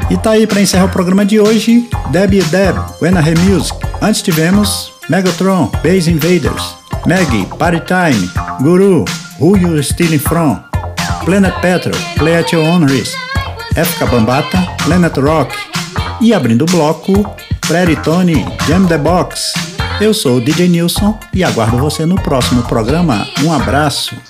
E tá aí para encerrar o programa de hoje, Debbie Deb, When I Hear Music. Antes tivemos Megatron, Bass Invaders, Maggie, Party Time, Guru, Who You Stealing From, Planet Petrol, Play at Your Own Risk, FK Bambata, Planet Rock. E abrindo o bloco, Freddy Tony, Jam the Box. Eu sou o DJ Nilson e aguardo você no próximo programa. Um abraço.